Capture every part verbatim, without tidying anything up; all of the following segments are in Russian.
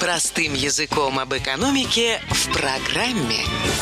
Простым языком об экономике в программе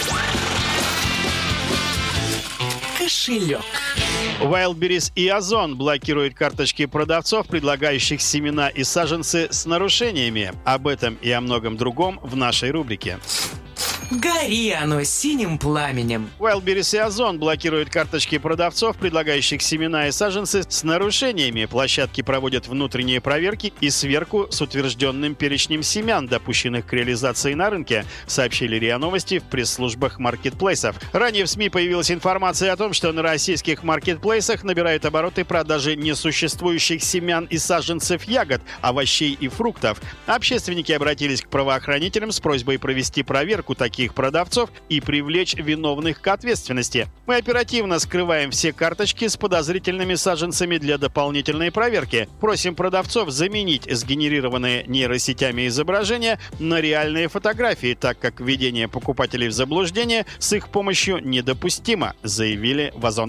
«Кошелек». Wildberries и Озон блокируют карточки продавцов, предлагающих семена и саженцы с нарушениями. Об этом и о многом другом в нашей рубрике. Гори оно синим пламенем. Wildberries и Озон блокируют карточки продавцов, предлагающих семена и саженцы с нарушениями. Площадки проводят внутренние проверки и сверку с утвержденным перечнем семян, допущенных к реализации на рынке, сообщили РИА Новости в пресс-службах маркетплейсов. Ранее в СМИ появилась информация о том, что на российских маркетплейсах набирают обороты продажи несуществующих семян и саженцев ягод, овощей и фруктов. Общественники обратились к правоохранителям с просьбой провести проверку таких продавцов и привлечь виновных к ответственности. Мы оперативно скрываем все карточки с подозрительными саженцами для дополнительной проверки. Просим продавцов заменить сгенерированные нейросетями изображения на реальные фотографии, так как введение покупателей в заблуждение с их помощью недопустимо, заявили в Озон.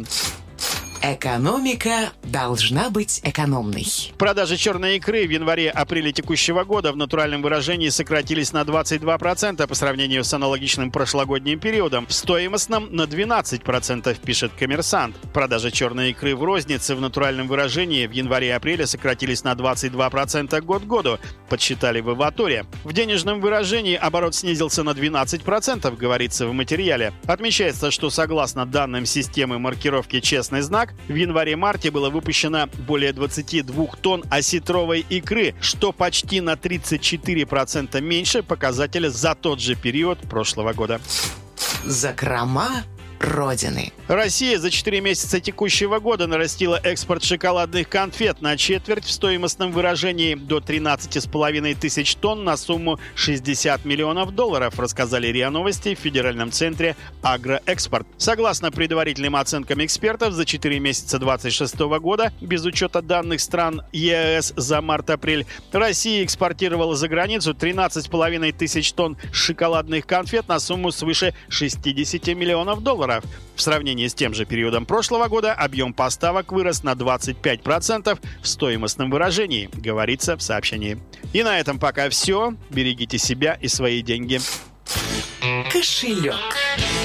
Экономика должна быть экономной. Продажи черной икры в январе-апреле текущего года в натуральном выражении сократились на двадцать два процента по сравнению с аналогичным прошлогодним периодом. В стоимостном на двенадцать процентов, пишет «Коммерсант». Продажи черной икры в рознице в натуральном выражении в январе-апреле сократились на двадцать два процента год к году, подсчитали в Иваторе. В денежном выражении оборот снизился на двенадцать процентов, говорится в материале. Отмечается, что согласно данным системы маркировки «Честный знак», в январе-марте было выпущено более двадцати двух тонн осетровой икры, что почти на тридцать четыре процента меньше показателя за тот же период прошлого года. Закрома Родины. Россия за четыре месяца текущего года нарастила экспорт шоколадных конфет на четверть в стоимостном выражении до тринадцати с половиной тысяч тонн на сумму шестьдесят миллионов долларов, рассказали РИА Новости в Федеральном центре «Агроэкспорт». Согласно предварительным оценкам экспертов, за четыре месяца двадцать шестого года, без учета данных стран ЕС за март-апрель, Россия экспортировала за границу тринадцать с половиной тысяч тонн шоколадных конфет на сумму свыше шестидесяти миллионов долларов. В сравнении с тем же периодом прошлого года объем поставок вырос на двадцать пять процентов в стоимостном выражении, говорится в сообщении. И на этом пока все. Берегите себя и свои деньги. Кошелек.